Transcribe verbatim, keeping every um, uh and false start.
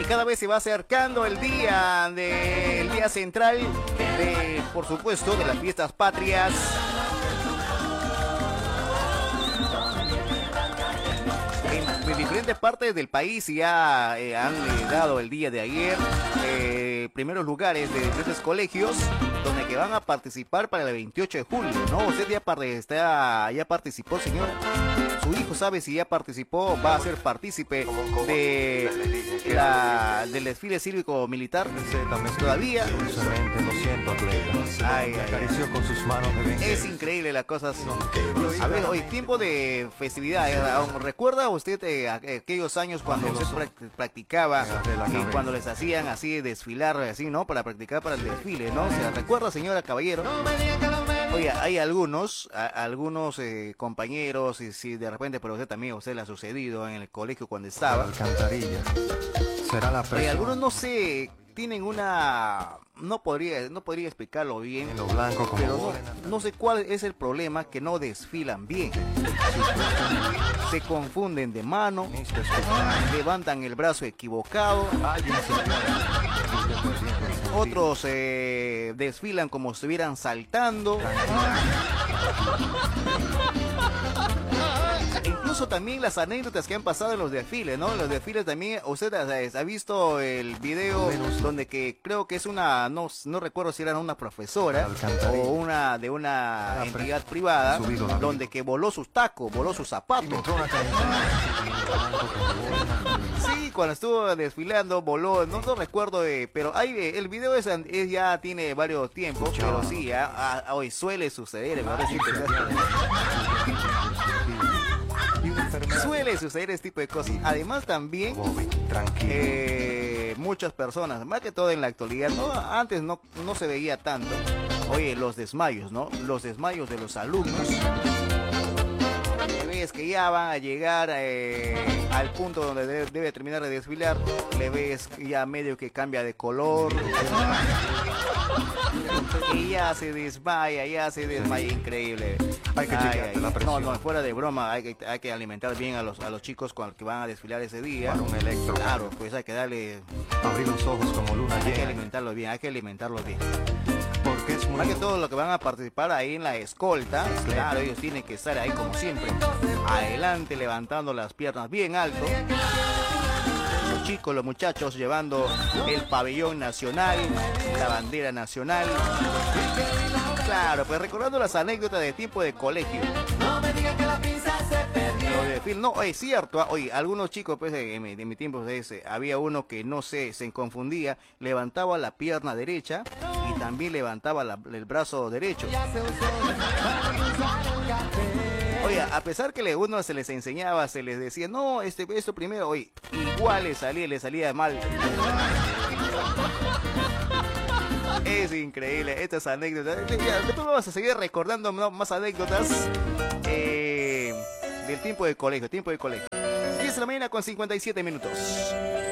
cada vez se va acercando el día del día central de, por supuesto, de las fiestas patrias. En, en diferentes partes del país ya eh, han eh, dado el día de ayer eh, primeros lugares de diferentes colegios donde que van a participar para el veintiocho de julio, ¿no? Usted ya, está, ya participó, señora. Su hijo sabe si ya participó, va a ser partícipe de la, del desfile cívico-militar. Todavía. Lo siento, ay, ay, acarició con sus manos de es increíble las cosas. A ver, hoy tiempo de festividad. ¿eh? ¿Recuerda usted eh, aquellos años cuando usted practicaba, eh, cuando les hacían así desfilar, así, ¿no? Para practicar para el desfile, ¿no? ¿Se recuerda, señora Caballero? Oye, hay algunos, a, algunos eh, compañeros, y si de repente, pero usted también, usted le ha sucedido en el colegio cuando estaba. Alcantarilla. Será la presión. Oye, algunos no sé, tienen una, no podría, no podría explicarlo bien, en lo blanco como pero no, no sé cuál es el problema, que no desfilan bien. Se confunden de mano, levantan el brazo equivocado. Otros eh, desfilan como si estuvieran saltando. Incluso también las anécdotas que han pasado en los desfiles, ¿no? En los desfiles también, usted ha, ha visto el video donde que creo que es una, no, no recuerdo si era una profesora o una de una entidad privada, donde que voló sus tacos, voló sus zapatos. Sí, cuando estuvo desfilando, voló, no lo recuerdo, eh, pero hay, eh, el video es, es ya tiene varios tiempos, pero sí, a, a, hoy suele suceder, ¿verdad? Sí, suele suceder este tipo de cosas. Además también eh, muchas personas, más que todo en la actualidad, no, antes no, no se veía tanto. Oye, los desmayos, ¿no? Los desmayos de los alumnos. Ves que ya van a llegar eh, al punto donde debe, debe terminar de desfilar. Le ves ya medio que cambia de color. Y ya se desmaya, ya se desmaya, increíble. Hay que ay, ay, la no, no, fuera de broma, hay que, hay que alimentar bien a los, a los chicos con los que van a desfilar ese día. Para un electro. Claro, pues hay que darle... abrir los ojos como luna llena. Hay que alimentarlos bien, hay que alimentarlos bien. Porque es muy... Más que todo lo que van a participar ahí en la escolta, claro, ellos tienen que estar ahí como siempre, adelante, levantando las piernas bien alto. Los chicos, los muchachos llevando el pabellón nacional, la bandera nacional. Claro, pues recordando las anécdotas de tiempo de colegio. No me digan que la pinza se perdió. De film, no, es cierto, oye, algunos chicos, pues, en mi, en mi tiempo ese, había uno que no sé, se confundía, levantaba la pierna derecha y también levantaba la, el brazo derecho. Oye, a pesar que a uno se les enseñaba, se les decía, no, este, esto primero, oye, igual le salía, le salía mal. Es increíble, estas anécdotas. Después vamos a seguir recordando más anécdotas eh, del tiempo de colegio, tiempo de colegio. diez de la mañana con cincuenta y siete minutos.